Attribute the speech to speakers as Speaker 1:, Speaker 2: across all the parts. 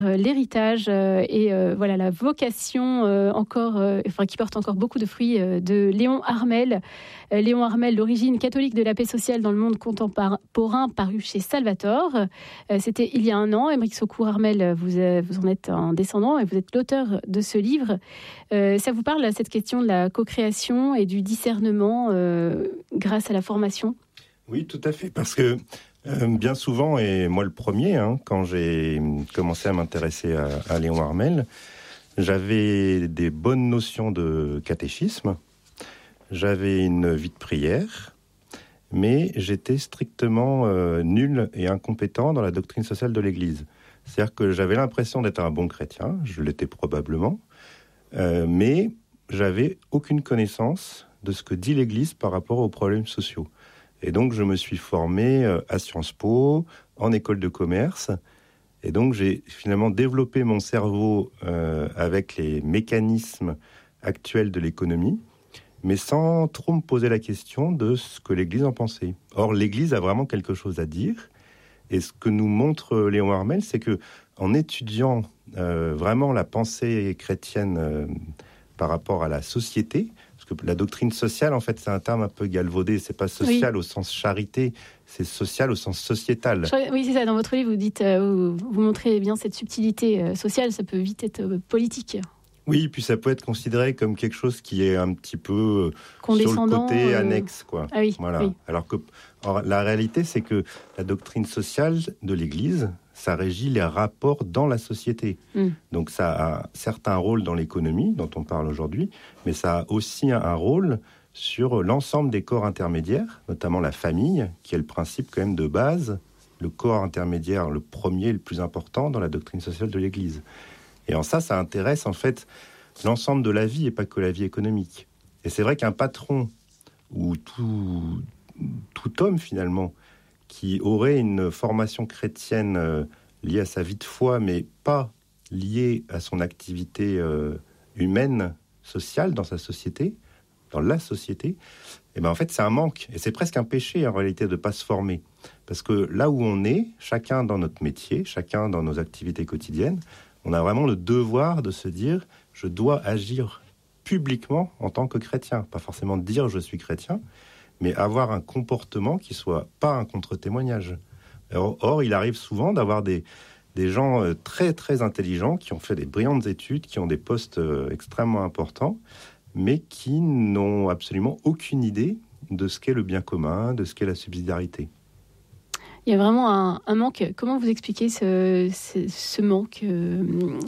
Speaker 1: l'héritage et voilà la vocation qui porte encore beaucoup de fruits de Léon Harmel. Léon Harmel, l'origine catholique de la paix sociale dans le monde contemporain, paru chez Salvator. C'était il y a un an. Aymeric Saucourt-Harmel, vous en êtes un descendant et vous êtes l'auteur de ce livre. Ça vous parle, cette question de la co-création et du discernement grâce à la formation ?
Speaker 2: Oui, tout à fait, parce que bien souvent, et moi le premier, quand j'ai commencé à m'intéresser à Léon Harmel, j'avais des bonnes notions de catéchisme, j'avais une vie de prière, mais j'étais strictement nul et incompétent dans la doctrine sociale de l'Église. C'est-à-dire que j'avais l'impression d'être un bon chrétien, je l'étais probablement, mais j'avais aucune connaissance de ce que dit l'Église par rapport aux problèmes sociaux. Et donc, je me suis formé à Sciences Po, en école de commerce. Et donc, j'ai finalement développé mon cerveau avec les mécanismes actuels de l'économie, mais sans trop me poser la question de ce que l'Église en pensait. Or, l'Église a vraiment quelque chose à dire. Et ce que nous montre Léon Harmel, c'est que en étudiant vraiment la pensée chrétienne par rapport à la société, parce que la doctrine sociale, en fait, c'est un terme un peu galvaudé. C'est pas social au sens charité, c'est social au sens sociétal.
Speaker 1: Oui, c'est ça. Dans votre livre, vous dites, vous montrez bien cette subtilité sociale. Ça peut vite être politique.
Speaker 2: Oui, puis ça peut être considéré comme quelque chose qui est un petit peu sur le côté annexe, quoi.
Speaker 1: Ah oui,
Speaker 2: voilà.
Speaker 1: Oui.
Speaker 2: Alors que la réalité, c'est que la doctrine sociale de l'Église, ça régit les rapports dans la société. Donc ça a certes un rôle dans l'économie, dont on parle aujourd'hui, mais ça a aussi un rôle sur l'ensemble des corps intermédiaires, notamment la famille, qui est le principe quand même de base, le corps intermédiaire, le premier, le plus important dans la doctrine sociale de l'Église. Et en ça intéresse en fait l'ensemble de la vie et pas que la vie économique. Et c'est vrai qu'un patron ou tout homme finalement qui aurait une formation chrétienne liée à sa vie de foi, mais pas liée à son activité humaine, sociale dans sa société, dans la société, et ben en fait c'est un manque. Et c'est presque un péché en réalité de ne pas se former. Parce que là où on est, chacun dans notre métier, chacun dans nos activités quotidiennes, on a vraiment le devoir de se dire « je dois agir publiquement en tant que chrétien ». Pas forcément dire « je suis chrétien », mais avoir un comportement qui soit pas un contre-témoignage. Or, il arrive souvent d'avoir des gens très, très intelligents qui ont fait des brillantes études, qui ont des postes extrêmement importants, mais qui n'ont absolument aucune idée de ce qu'est le bien commun, de ce qu'est la subsidiarité.
Speaker 1: Il y a vraiment un manque. Comment vous expliquez ce manque, Didier ?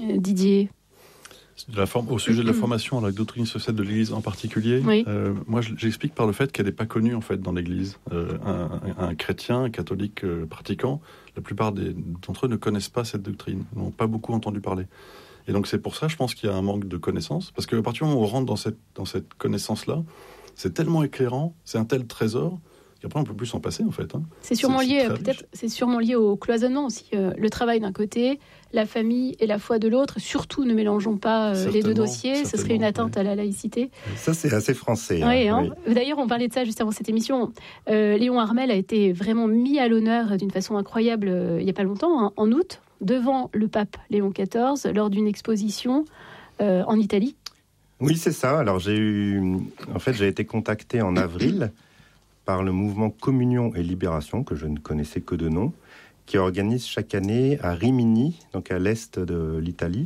Speaker 3: Au sujet de la formation à la doctrine sociale de l'Église en particulier,
Speaker 1: oui.
Speaker 3: Moi j'explique par le fait qu'elle n'est pas connue en fait dans l'Église. Un chrétien, un catholique pratiquant, la plupart d'entre eux ne connaissent pas cette doctrine, n'ont pas beaucoup entendu parler. Et donc c'est pour ça, je pense qu'il y a un manque de connaissances, parce qu'à partir du moment où on rentre dans cette connaissance-là, c'est tellement éclairant, c'est un tel trésor, qu'après on peut plus s'en passer en fait.
Speaker 1: C'est sûrement c'est sûrement lié au cloisonnement aussi. Le travail d'un côté, la famille et la foi de l'autre. Surtout, ne mélangeons pas les deux dossiers. Ce serait une atteinte à la laïcité.
Speaker 2: Ça, c'est assez français.
Speaker 1: Oui. D'ailleurs, on parlait de ça juste avant cette émission. Léon Harmel a été vraiment mis à l'honneur d'une façon incroyable il n'y a pas longtemps, en août, devant le pape Léon XIV, lors d'une exposition en Italie.
Speaker 2: Oui, c'est ça. Alors, j'ai été contacté en avril par le mouvement Communion et Libération, que je ne connaissais que de nom, qui organise chaque année à Rimini, donc à l'est de l'Italie,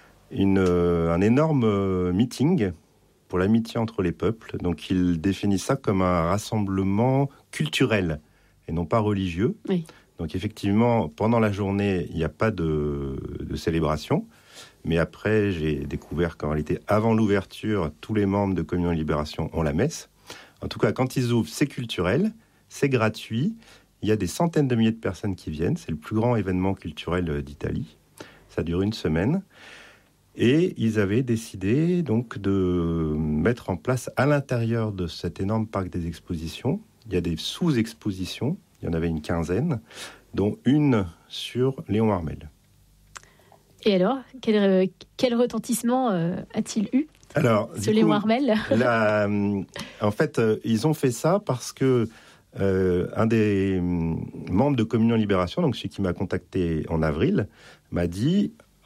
Speaker 2: un énorme meeting pour l'amitié entre les peuples. Donc il définit ça comme un rassemblement culturel et non pas religieux.
Speaker 1: Oui.
Speaker 2: Donc effectivement, pendant la journée, il n'y a pas de célébration. Mais après, j'ai découvert qu'en réalité, avant l'ouverture, tous les membres de Communion et Libération ont la messe. En tout cas, quand ils ouvrent, c'est culturel, c'est gratuit. Il y a des centaines de milliers de personnes qui viennent. C'est le plus grand événement culturel d'Italie. Ça dure une semaine. Et ils avaient décidé donc de mettre en place à l'intérieur de cet énorme parc des expositions, il y a des sous-expositions, il y en avait une quinzaine, dont une sur Léon Harmel.
Speaker 1: Et alors, quel retentissement a-t-il eu ?
Speaker 2: Alors,
Speaker 1: Léon Harmel.
Speaker 2: En fait, ils ont fait ça parce que un des membres de Communion Libération, donc celui qui m'a contacté en avril, m'a dit